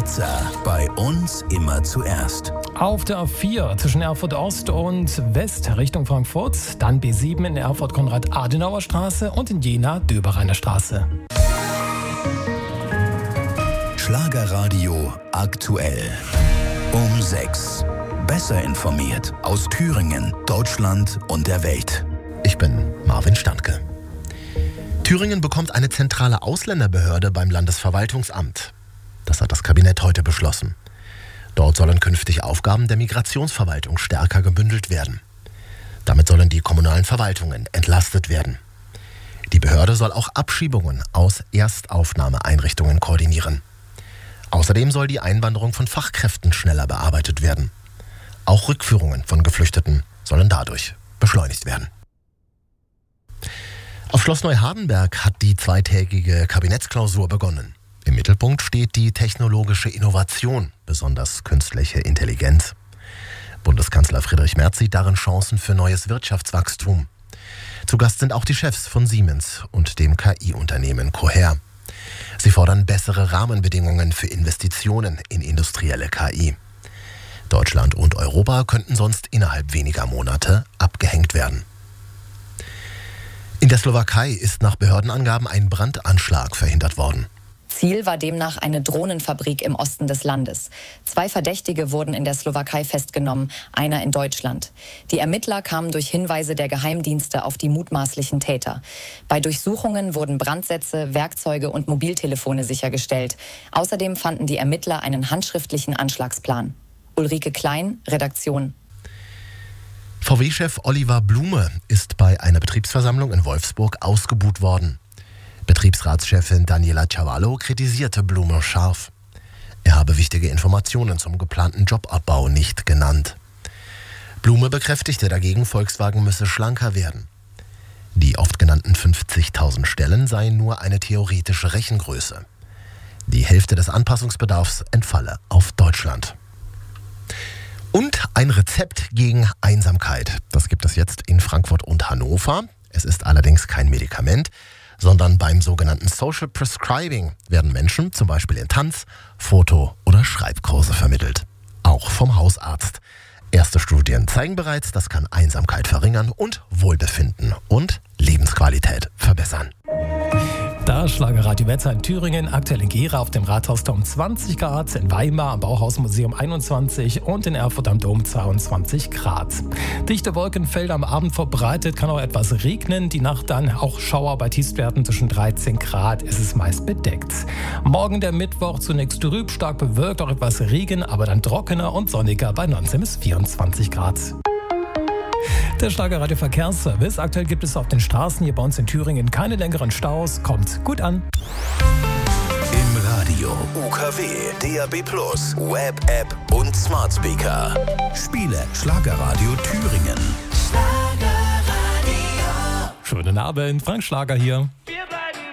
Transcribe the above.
Itza. Bei uns immer zuerst. Auf der A4 zwischen Erfurt Ost und West Richtung Frankfurt, dann B7 in Erfurt Konrad-Adenauer-Straße und in Jena Döbereiner Straße. Schlagerradio aktuell. Um 6. Besser informiert aus Thüringen, Deutschland und der Welt. Ich bin Marvin Standke. Thüringen bekommt eine zentrale Ausländerbehörde beim Landesverwaltungsamt. Das hat das Kabinett heute beschlossen. Dort sollen künftig Aufgaben der Migrationsverwaltung stärker gebündelt werden. Damit sollen die kommunalen Verwaltungen entlastet werden. Die Behörde soll auch Abschiebungen aus Erstaufnahmeeinrichtungen koordinieren. Außerdem soll die Einwanderung von Fachkräften schneller bearbeitet werden. Auch Rückführungen von Geflüchteten sollen dadurch beschleunigt werden. Auf Schloss Neuhardenberg hat die zweitägige Kabinettsklausur begonnen. Im Mittelpunkt steht die technologische Innovation, besonders künstliche Intelligenz. Bundeskanzler Friedrich Merz sieht darin Chancen für neues Wirtschaftswachstum. Zu Gast sind auch die Chefs von Siemens und dem KI-Unternehmen Coher. Sie fordern bessere Rahmenbedingungen für Investitionen in industrielle KI. Deutschland und Europa könnten sonst innerhalb weniger Monate abgehängt werden. In der Slowakei ist nach Behördenangaben ein Brandanschlag verhindert worden. Ziel war demnach eine Drohnenfabrik im Osten des Landes. 2 Verdächtige wurden in der Slowakei festgenommen, einer in Deutschland. Die Ermittler kamen durch Hinweise der Geheimdienste auf die mutmaßlichen Täter. Bei Durchsuchungen wurden Brandsätze, Werkzeuge und Mobiltelefone sichergestellt. Außerdem fanden die Ermittler einen handschriftlichen Anschlagsplan. Ulrike Klein, Redaktion. VW-Chef Oliver Blume ist bei einer Betriebsversammlung in Wolfsburg ausgebuht worden. Betriebsratschefin Daniela Cavallo kritisierte Blume scharf. Er habe wichtige Informationen zum geplanten Jobabbau nicht genannt. Blume bekräftigte dagegen, Volkswagen müsse schlanker werden. Die oft genannten 50.000 Stellen seien nur eine theoretische Rechengröße. Die Hälfte des Anpassungsbedarfs entfalle auf Deutschland. Und ein Rezept gegen Einsamkeit. Das gibt es jetzt in Frankfurt und Hannover. Es ist allerdings kein Medikament, sondern beim sogenannten Social Prescribing werden Menschen zum Beispiel in Tanz-, Foto- oder Schreibkurse vermittelt. Auch vom Hausarzt. Erste Studien zeigen bereits, das kann Einsamkeit verringern und Wohlbefinden und Lebensqualität verbessern. Das Schlagerradio-Wetter in Thüringen, aktuell in Gera auf dem Rathausturm 20 Grad, in Weimar am Bauhausmuseum 21 und in Erfurt am Dom 22 Grad. Dichte Wolkenfelder am Abend verbreitet, kann auch etwas regnen. Die Nacht dann auch Schauer bei Tiefstwerten zwischen 13 Grad. Es ist meist bedeckt. Morgen der Mittwoch zunächst trüb, stark bewölkt, auch etwas Regen, aber dann trockener und sonniger bei 19 bis 24 Grad. Der Schlagerradio-Verkehrsservice. Aktuell gibt es auf den Straßen hier bei uns in Thüringen keine längeren Staus. Kommt gut an. Im Radio, UKW, DAB+, Web-App und Smart Speaker. Spiele Schlagerradio Thüringen. Schönen Abend, Frank Schlager hier.